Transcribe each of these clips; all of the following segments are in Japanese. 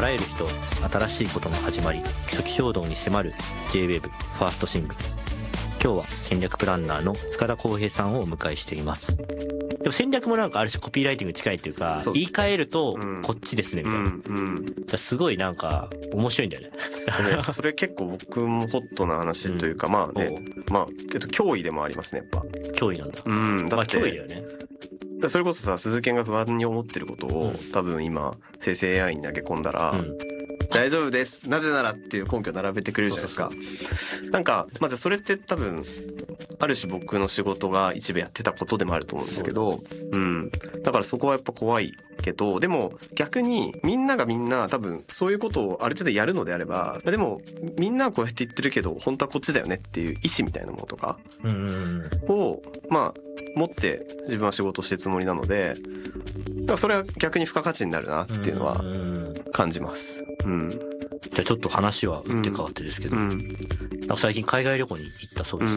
らゆる人、新しいことの始まり、初期衝動に迫る J-Wave ファーストシングル。今日は戦略プランナーの塚田康平さんをお迎えしています。でも戦略もなんかある種コピーライティングに近いっていうか、言い換えるとこっちですねみたいな、すごいなんか面白いんだよね。 それ結構僕もホットな話というか、まあね、まあ脅威でもありますね、やっぱ。 脅威なんだ。 だって、 脅威だよね。 それこそさ、鈴研が不安に思ってることを、多分今生成 AI に投げ込んだら、大丈夫です、なぜならっていう根拠を並べてくれるじゃないですか。なんかまずそれって多分ある種僕の仕事が一部やってたことでもあると思うんですけど、だからそこはやっぱ怖いけど、でも逆にみんながみんな多分そういうことをある程度やるのであれば、でもみんなはこうやって言ってるけど本当はこっちだよねっていう意思みたいなものとかをまあ持って自分は仕事してるつもりなので、それは逆に付加価値になるなっていうのは感じます。 じゃあちょっと話は打って変わってですけど、なんか最近海外旅行に行ったそうです。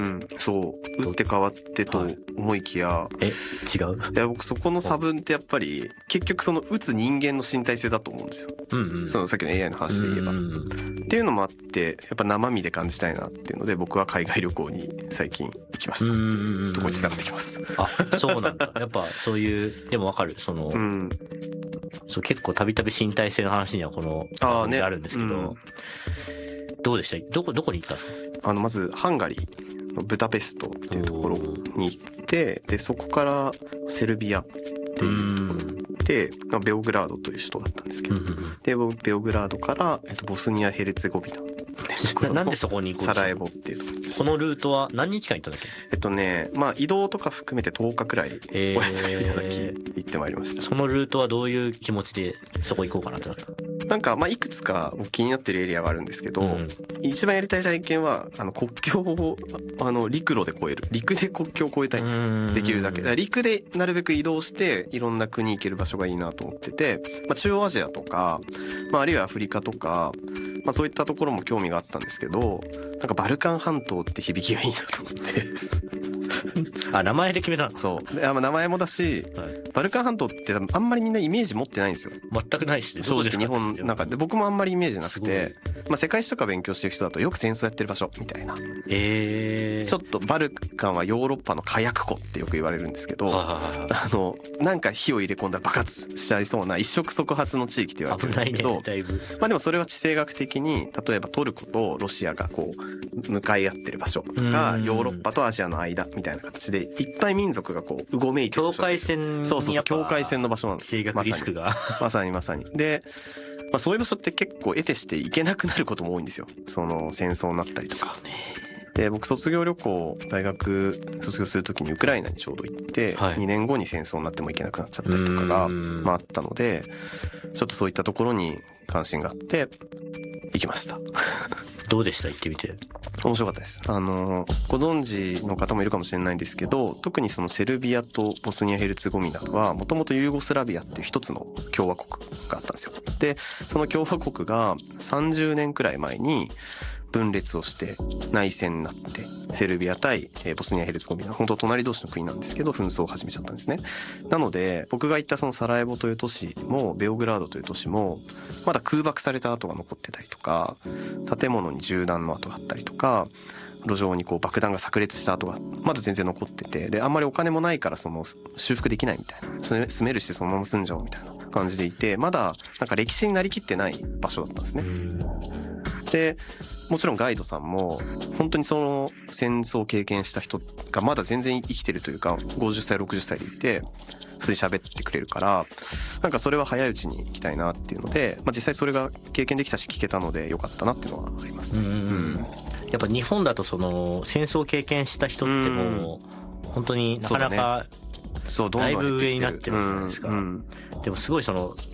そう打って変わってと思いきや、 違う？ いや僕そこの差分ってやっぱり結局その打つ人間の身体性だと思うんですよ。そのさっきの AI の話で言えば、っていうのもあってやっぱ生身で感じたいなっていうので、僕は海外旅行に最近行きましたっていうところに繋がってきます。 あ、そうなんだ。やっぱそういうでもわかる、その、そう結構たびたび身体性の話にはこのあるんですけど、どうでした？どこに行ったんですか？ まずハンガリーのブダペストっていうところに行って、でそこからセルビアっていうところで、ベオグラードという首都だったんですけど、でベオグラードからボスニア・ヘルツェゴビナなんでそこに行こうとしたの？ サラエボっていうところ。 このルートは何日間行ったんだっけ？ まあ移動とか含めて10日くらいお休みいただき行ってまいりました。 そのルートはどういう気持ちでそこ行こうかなってなった？ なんかまあいくつか気になってるエリアがあるんですけど、一番やりたい体験は国境を陸路で越える、陸で国境を越えたいんですよ。できるだけ陸でなるべく移動していろんな国行ける場所がいいなと思ってて、中央アジアとか、あるいはアフリカとか、そういったところも興味があったんですけど、なんかバルカン半島って響きがいいなと思って名前で決めたの？ そうで、名前もだし、バルカン半島ってあんまりみんなイメージ持ってないんですよ。 全くないし、 正直日本なんかで僕もあんまりイメージなくて、世界史とか勉強してる人だとよく戦争やってる場所みたいな、ちょっとバルカンはヨーロッパの火薬庫ってよく言われるんですけど、なんか火を入れ込んだら爆発しちゃいそうな一触即発の地域って言われてるんですけど、でもそれは地政学的に例えばトルコとロシアがこう向かい合ってる場所とか、ヨーロッパとアジアの間みたいな形でいっぱい民族がこううごめいてる場所、境界線に境界線の場所なんです。 地政学リスクがまさにで、そういう場所って結構得てして行けなくなることも多いんですよ。その戦争になったりとか。で僕卒業旅行大学卒業する時にウクライナにちょうど行って、2年後に戦争になっても行けなくなっちゃったりとかがあったので、ちょっとそういったところに関心があって行きました。 どうでした？行ってみて。 面白かったです。ご存知の方もいるかもしれないんですけど、特にそのセルビアとボスニア・ヘルツェゴビナはもともとユーゴスラビアっていう一つの共和国があったんですよ。でその共和国が30年くらい前に分裂をして内戦になって、セルビア対ボスニア・ヘルツェゴビナ、本当隣同士の国なんですけど紛争を始めちゃったんですね。なので僕が行ったそのサラエボという都市もベオグラードという都市もまだ空爆された跡が残ってたりとか、建物に銃弾の跡があったりとか、路上にこう爆弾が炸裂した跡がまだ全然残ってて、であんまりお金もないからその修復できないみたいな、住めるしそのまま住んじゃおうみたいな感じでいて、まだなんか歴史になりきってない場所だったんですね。でもちろんガイドさんも本当にその戦争を経験した人がまだ全然生きてるというか、50歳60歳でいて普通に喋ってくれるから、なんかそれは早いうちに行きたいなっていうので、実際それが経験できたし聞けたのでよかったなっていうのはありますね。 やっぱ日本だとその戦争を経験した人ってもう本当になかなかだいぶ上になってるじゃないですか。でもすごいその